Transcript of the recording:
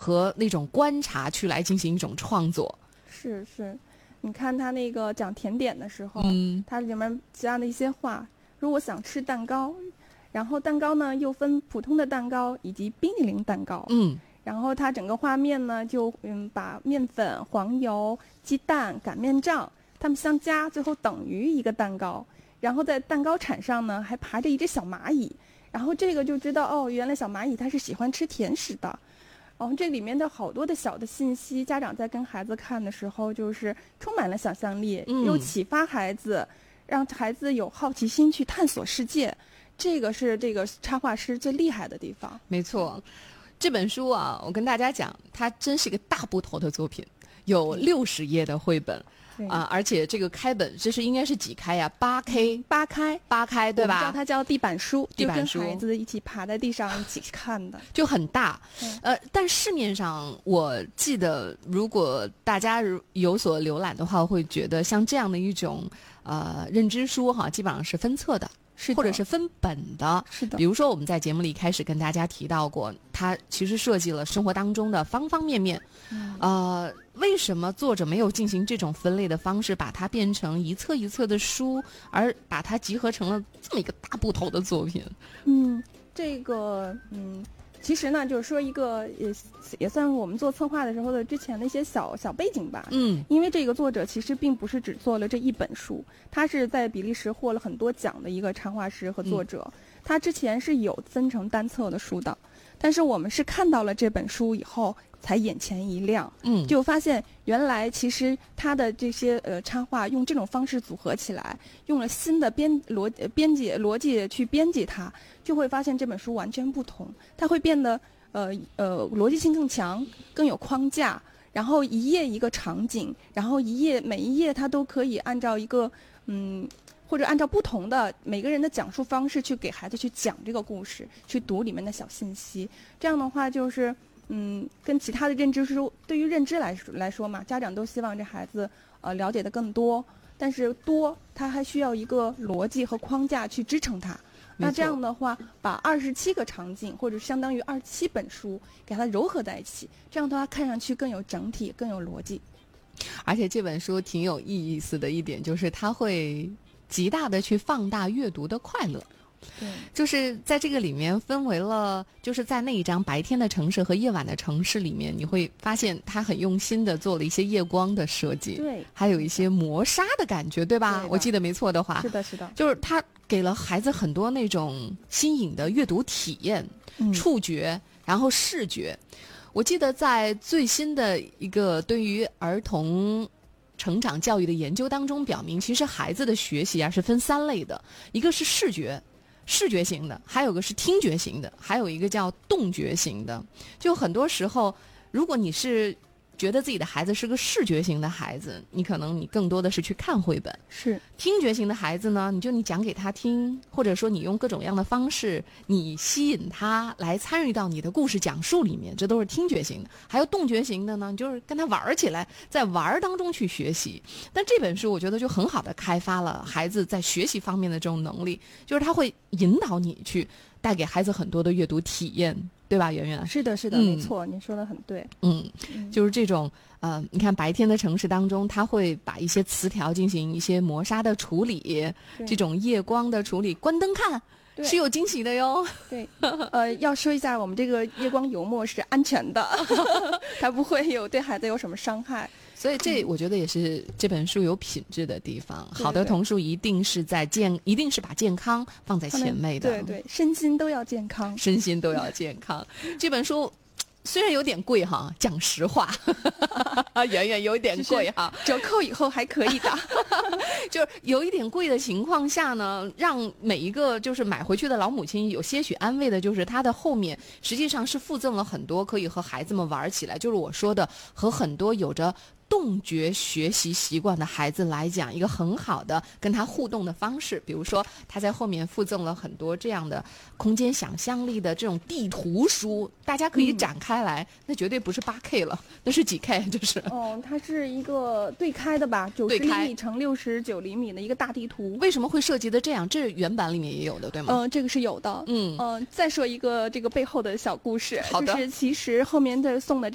和那种观察去来进行一种创作。 是，你看他那个讲甜点的时候，它里面加的一些话，如果想吃蛋糕，然后蛋糕呢又分普通的蛋糕以及冰淇淋蛋糕，然后它整个画面呢就把面粉、黄油、鸡蛋、擀面杖它们相加，最后等于一个蛋糕。然后在蛋糕铲上呢还爬着一只小蚂蚁，然后这个就知道哦，原来小蚂蚁它是喜欢吃甜食的。这里面的好多的小的信息，家长在跟孩子看的时候，就是充满了想象力，又启发孩子，让孩子有好奇心去探索世界。这个是这个插画师最厉害的地方。 没错，这本书啊，我跟大家讲，它真是个大部头的作品，有60页的绘本。而且这个开本，这是应该是几开呀？8K，八开，对吧？ 我们叫它叫地板书， 地板书， 就跟孩子一起爬在地上一起看的， 就很大。但市面上我记得，如果大家有所浏览的话，会觉得像这样的一种认知书哈，基本上是分册的。或者是分本的， 是的。 比如说我们在节目里开始跟大家提到过，它其实设计了生活当中的方方面面。为什么作者没有进行这种分类的方式，把它变成一册一册的书，而把它集合成了这么一个大部头的作品？ 其实呢，就是说一个也算是我们做策划的时候的之前的一些小背景吧。因为这个作者其实并不是只做了这一本书，他是在比利时获了很多奖的一个插画师和作者。他之前是有分成单册的书的，但是我们是看到了这本书以后才眼前一亮。就发现原来其实他的这些插画用这种方式组合起来，用了新的逻辑去编辑它，就会发现这本书完全不同，它会变得逻辑性更强，更有框架，然后一页一个场景，然后每一页它都可以按照一个或者按照不同的每个人的讲述方式去给孩子去讲这个故事，去读里面的小信息。这样的话就是跟其他的认知书，对于认知来说嘛，家长都希望这孩子了解的更多，但是它还需要一个逻辑和框架去支撑它。那这样的话，把27个场景或者相当于27本书给它糅合在一起，这样的话看上去更有整体，更有逻辑。 而且这本书挺有意思的一点就是它会极大的去放大阅读的快乐。 对， 就是在这个里面分为了，就是在那一张白天的城市和夜晚的城市里面，你会发现他很用心的做了一些夜光的设计， 对， 还有一些磨砂的感觉，对吧？我记得没错的话， 是的， 就是他给了孩子很多那种新颖的阅读体验，触觉，然后视觉。我记得在最新的一个对于儿童成长教育的研究当中表明，其实孩子的学习是分3类的，一个是视觉型的，还有个是听觉型的，还有一个叫动觉型的。就很多时候，如果你是觉得自己的孩子是个视觉型的孩子，你可能你更多的是去看绘本。 是听觉型的孩子呢，你讲给他听，或者说你用各种各样的方式，你吸引他来参与到你的故事讲述里面，这都是听觉型的。还有动觉型的呢，你就是跟他玩起来，在玩当中去学习。但这本书我觉得就很好的开发了孩子在学习方面的这种能力，就是他会引导你去带给孩子很多的阅读体验，对吧，圆圆？ 是的，没错，您说的很对。 就是这种你看白天的城市当中，他会把一些词条进行一些磨砂的处理，这种夜光的处理，关灯看是有惊喜的哟。 对，要说一下，我们这个夜光油墨是安全的，它不会对孩子有什么伤害。 所以我觉得也是这本书有品质的地方。好的童书一定是把健康放在前面的。 对，身心都要健康。 这本书虽然有点贵哈，讲实话，远远有点贵哈， 折扣以后还可以的。 就是有一点贵的情况下呢，让每一个就是买回去的老母亲有些许安慰的，就是它的后面实际上是附赠了很多可以和孩子们玩起来，就是我说的和很多有着动觉学习习惯的孩子来讲，一个很好的跟他互动的方式。比如说他在后面附赠了很多这样的空间想象力的这种地图书，大家可以展开来，那绝对不是8K 了，那是几 K？ 就是它是一个对开的吧，90厘米乘69厘米的一个大地图。 为什么会设计的这样？这原版里面也有的，对吗？ 这个是有的。再说一个这个背后的小故事， 好的， 就是其实后面送的